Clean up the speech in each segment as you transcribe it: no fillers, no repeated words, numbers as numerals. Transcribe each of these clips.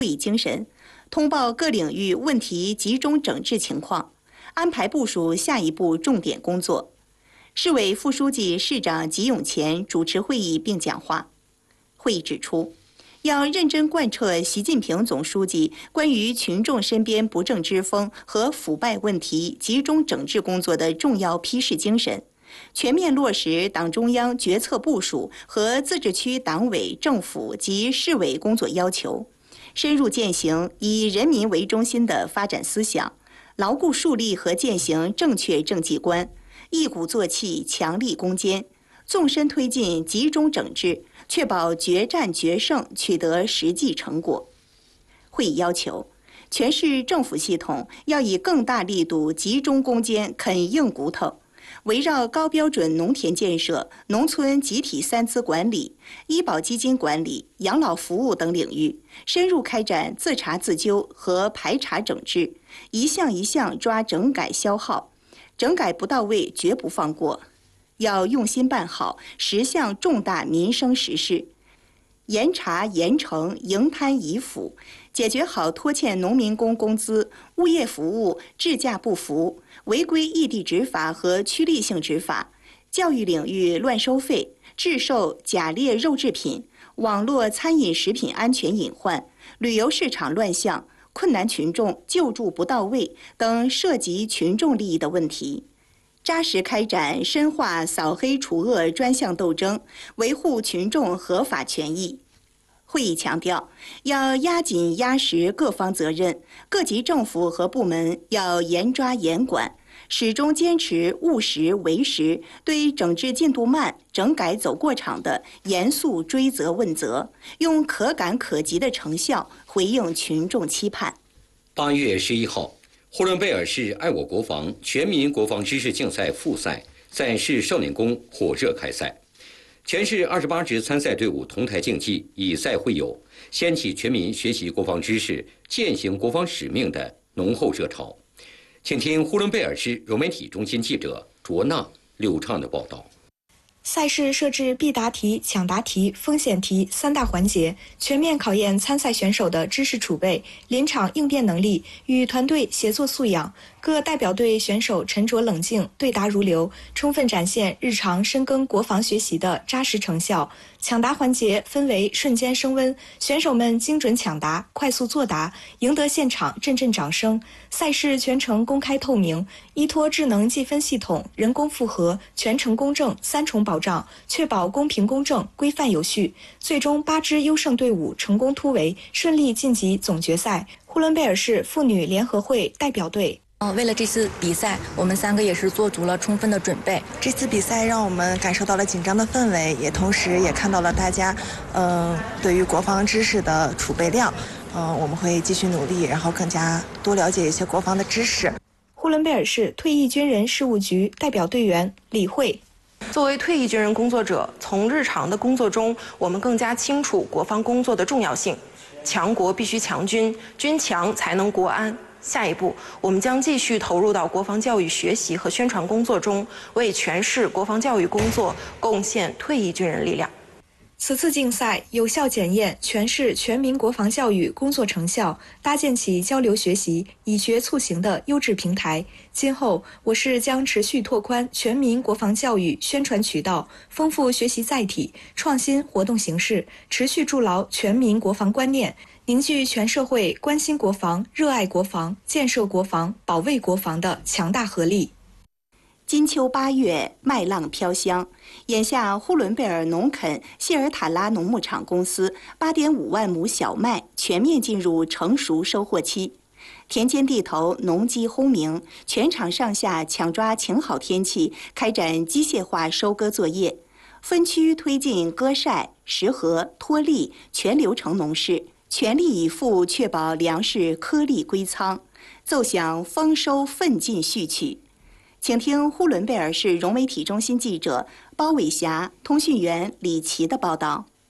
会议精神，通报各领域问题集中整治情况，安排部署下一步重点工作。市委副书记、市长吉永前主持会议并讲话。会议指出，要认真贯彻习近平总书记关于群众身边不正之风和腐败问题集中整治工作的重要批示精神，全面落实党中央决策部署和自治区党委政府及市委工作要求，深入践行以人民为中心的发展思想，牢固树立和践行正确政绩观，一鼓作气，强力攻坚，纵深推进集中整治，确保决战决胜取得实际成果。会议要求，全市政府系统要以更大力度集中攻坚啃硬骨头，围绕高标准农田建设、农村集体三资管理、医保基金管理、养老服务等领域，深入开展自查自纠和排查整治，一项一项抓整改消耗，整改不到位绝不放过。要用心办好10项重大民生实事，严查严惩，迎贪移腐，解决好拖欠农民工工资、物业服务质价不符、违规异地执法和趋利性执法、教育领域乱收费、制售假劣肉制品、网络餐饮食品安全隐患、旅游市场乱象、困难群众救助不到位等涉及群众利益的问题，扎实开展深化扫黑除恶专项斗争，维护群众合法权益。会议强调，要压紧压实各方责任，各级政府和部门要严抓严管，始终坚持务实为实，对整治进度慢、整改走过场的严肃追责问责，用可感可及的成效回应群众期盼。 8月11号，呼伦贝尔市爱我国防全民国防知识竞赛复赛在市少年宫火热开赛，全市28支参赛队伍同台竞技，以赛会友，掀起全民学习国防知识、践行国防使命的浓厚热潮。请听呼伦贝尔市融媒体中心记者卓娜、刘畅的报道。 赛事设置必答题、抢答题、风险题3大环节，全面考验参赛选手的知识储备、临场应变能力与团队协作素养。各代表队选手沉着冷静，对答如流，充分展现日常深耕国防学习的扎实成效。抢答环节分为瞬间升温，选手们精准抢答、快速作答，赢得现场阵阵掌声。赛事全程公开透明，依托智能计分系统、人工复核、全程公正3重保障，确保公平公正、规范有序。最终8支优胜队伍成功突围，顺利晋级总决赛。呼伦贝尔市妇女联合会代表队。 为了这次比赛，我们3个也是做足了充分的准备。 这次比赛让我们感受到了紧张的氛围，也同时也看到了大家，对于国防知识的储备量。我们会继续努力，然后更加多了解一些国防的知识。 呼伦贝尔市退役军人事务局代表队员李慧。 作为退役军人工作者，从日常的工作中，我们更加清楚国防工作的重要性。强国必须强军，军强才能国安。下一步，我们将继续投入到国防教育学习和宣传工作中，为全市国防教育工作贡献退役军人力量。 此次竞赛有效检验全市全民国防教育工作成效，搭建起交流学习、以学促行的优质平台。今后，我市将持续拓宽全民国防教育宣传渠道，丰富学习载体，创新活动形式，持续筑牢全民国防观念，凝聚全社会关心国防、热爱国防、建设国防、保卫国防的强大合力。 金秋8月，麦浪飘香。眼下，呼伦贝尔农垦谢尔塔拉农牧场公司8.5万亩小麦全面进入成熟收获期，田间地头农机轰鸣，全场上下抢抓晴好天气，开展机械化收割作业，分区推进割晒、实核、脱粒全流程农事，全力以赴确保粮食颗粒归仓，奏响丰收奋进序曲。请听呼伦贝尔市融媒体中心记者包伟霞、通讯员李琦的报道。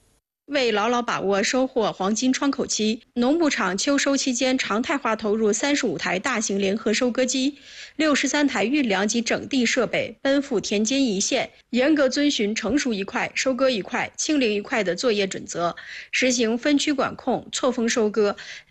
为牢牢把握收获黄金窗口期，农牧场秋收期间常态化投入35台大型联合收割机、63台运粮及整地设备，奔赴田间一线，严格遵循成熟一块、收割一块、清零一块的作业准则，实行分区管控、错峰收割。